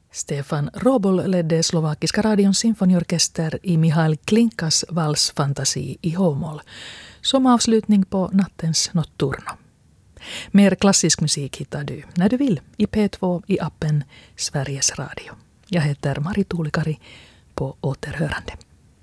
Stefan Robol ledde slovakiska radions symfoniorkester i Mihail Klinkas valsfantasi i H-moll som avslutning på nattens notturno. Mer klassisk musik hittar du när du vill i P2 i appen Sveriges Radio. Jag heter Mari Tuulikari, på återhörande.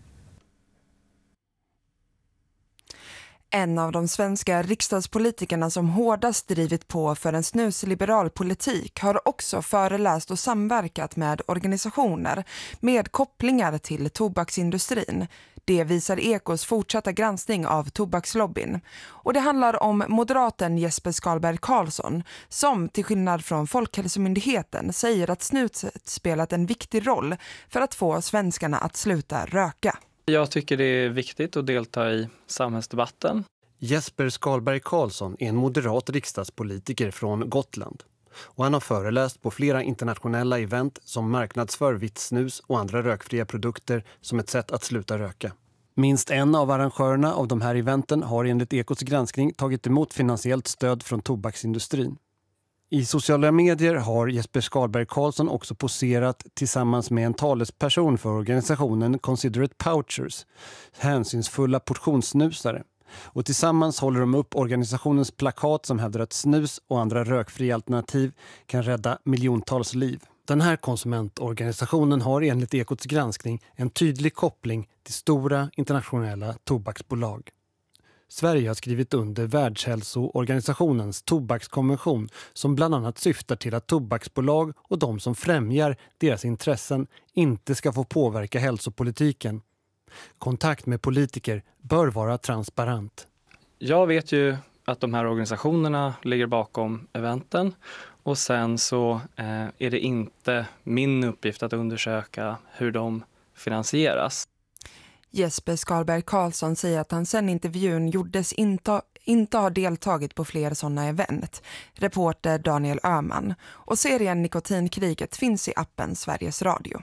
En av de svenska riksdagspolitikerna som hårdast drivit på för en snusliberal politik har också föreläst och samverkat med organisationer med kopplingar till tobaksindustrin. Det visar Ekos fortsatta granskning av tobakslobbyn. Och det handlar om moderaten Jesper Skalberg Karlsson som till skillnad från Folkhälsomyndigheten säger att snuset spelat en viktig roll för att få svenskarna att sluta röka. Jag tycker det är viktigt att delta i samhällsdebatten. Jesper Skalberg Karlsson är en moderat riksdagspolitiker från Gotland. Och han har föreläst på flera internationella event som marknadsför vitt snus och andra rökfria produkter som ett sätt att sluta röka. Minst en av arrangörerna av de här eventen har enligt Ekots granskning tagit emot finansiellt stöd från tobaksindustrin. I sociala medier har Jesper Skalberg Karlsson också poserat tillsammans med en talesperson för organisationen Considerate Pouchers, hänsynsfulla portionssnusare. Och tillsammans håller de upp organisationens plakat som hävdar att snus och andra rökfria alternativ kan rädda miljontals liv. Den här konsumentorganisationen har enligt Ekots granskning en tydlig koppling till stora internationella tobaksbolag. Sverige har skrivit under Världshälsoorganisationens tobakskonvention som bland annat syftar till att tobaksbolag och de som främjar deras intressen inte ska få påverka hälsopolitiken. Kontakt med politiker bör vara transparent. Jag vet ju att de här organisationerna ligger bakom eventen och sen så är det inte min uppgift att undersöka hur de finansieras. Jesper Skalberg Karlsson säger att han sedan intervjun gjordes inte har deltagit på fler sådana event. Reporter Daniel Öhman. Och serien Nikotinkriget finns i appen Sveriges Radio.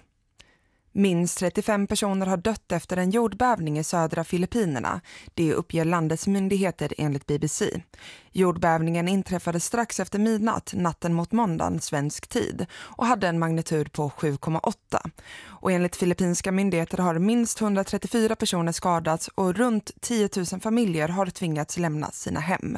Minst 35 personer har dött efter en jordbävning i södra Filippinerna. Det uppger landets myndigheter enligt BBC. Jordbävningen inträffade strax efter midnatt natten mot måndagen svensk tid och hade en magnitud på 7,8. Och enligt filippinska myndigheter har minst 134 personer skadats och runt 10 000 familjer har tvingats lämna sina hem.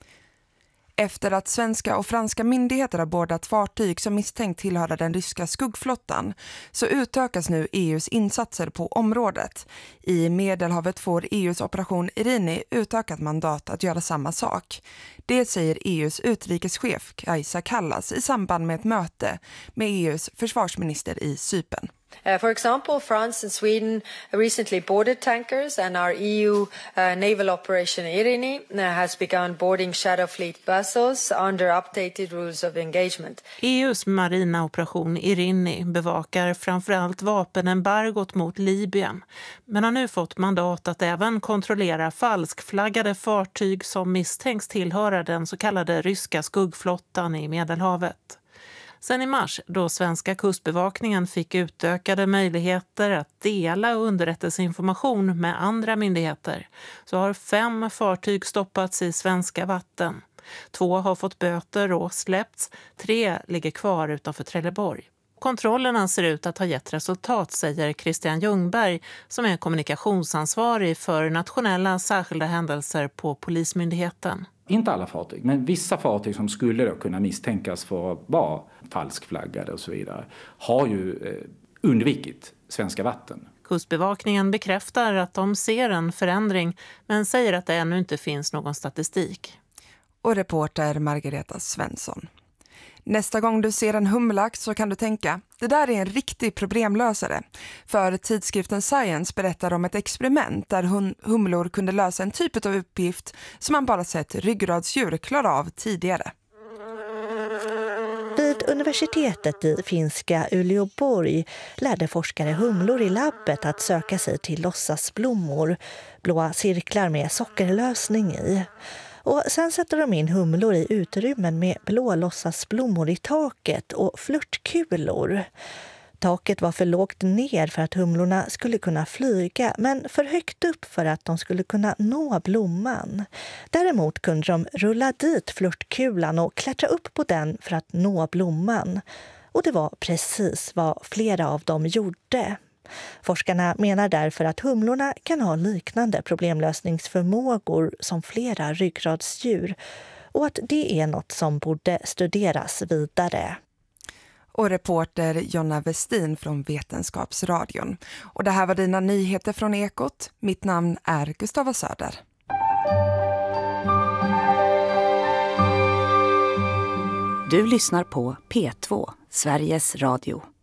Efter att svenska och franska myndigheter har bordat fartyg som misstänkt tillhöra den ryska skuggflottan så utökas nu EUs insatser på området. I Medelhavet får EUs operation Irini utökat mandat att göra samma sak. Det säger EUs utrikeschef Kaisa Kallas i samband med ett möte med EUs försvarsminister i Cypern. For example, France and Sweden recently boarded tankers and our EU naval operation Irini has begun boarding Shadow Fleet vessels under updated rules of engagement. EUs marina operation Irini bevakar framförallt vapenembargot mot Libyen, men har nu fått mandat att även kontrollera falskflaggade fartyg som misstänks tillhöra den så kallade ryska skuggflottan i Medelhavet. Sen i mars, då svenska kustbevakningen fick utökade möjligheter att dela underrättelseinformation med andra myndigheter, så har 5 fartyg stoppats i svenska vatten. 2 har fått böter och släppts, 3 ligger kvar utanför Trelleborg. Kontrollerna ser ut att ha gett resultat, säger Christian Ljungberg som är kommunikationsansvarig för nationella särskilda händelser på Polismyndigheten. Inte alla fartyg, men vissa fartyg som skulle då kunna misstänkas för att vara falskflaggade och så vidare har ju undvikit svenska vatten. Kustbevakningen bekräftar att de ser en förändring men säger att det ännu inte finns någon statistik. Och reporter Margareta Svensson. Nästa gång du ser en humlax så kan du tänka, det där är en riktig problemlösare. För tidskriften Science berättar om ett experiment där humlor kunde lösa en typ av uppgift som man bara sett ryggradsdjur klara av tidigare. Vid universitetet i finska Uleåborg lärde forskare humlor i labbet att söka sig till låtsasblommor, blåa cirklar med sockerlösning i. Och sen sätter de in humlor i utrymmen med blå låtsasblommor i taket och flörtkulor. Taket var för lågt ner för att humlorna skulle kunna flyga, men för högt upp för att de skulle kunna nå blomman. Däremot kunde de rulla dit flörtkulan och klättra upp på den för att nå blomman. Och det var precis vad flera av dem gjorde. Forskarna menar därför att humlorna kan ha liknande problemlösningsförmågor som flera ryggradsdjur och att det är något som borde studeras vidare. Och reporter Jonna Westin från Vetenskapsradion. Och det här var dina nyheter från Ekot. Mitt namn är Gustava Söder. Du lyssnar på P2, Sveriges Radio.